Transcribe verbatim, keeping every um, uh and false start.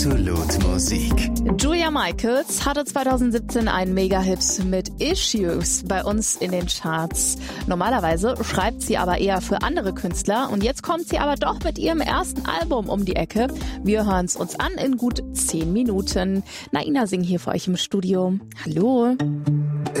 Absolut Musik. Julia Michaels hatte zwanzig siebzehn einen Mega-Hit mit Issues bei uns in den Charts. Normalerweise schreibt sie aber eher für andere Künstler und jetzt kommt sie aber doch mit ihrem ersten Album um die Ecke. Wir hören es uns an in gut zehn Minuten. Naina Singh hier für euch im Studio. Hallo.